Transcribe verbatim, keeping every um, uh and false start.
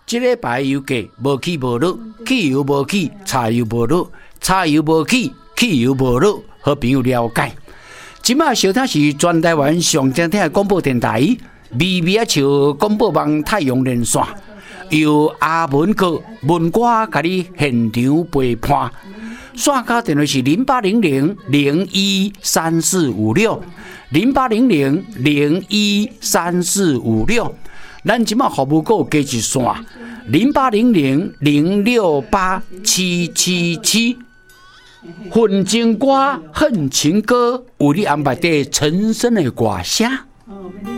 这礼拜油价无起无落，汽油无起，柴油无落，柴油无起，汽油无落，好朋友了解。今麦收听是全台湾上正听的广播电台，微微啊笑广播网太阳连线，由阿文哥文歌甲你现场陪伴。线卡电话是零八零零零一三四五六，零八零零零一三四五六。咱即马服务股加一线，零八零零零六八七七七。混情歌、恨情歌，为你安排在陈升的歌声。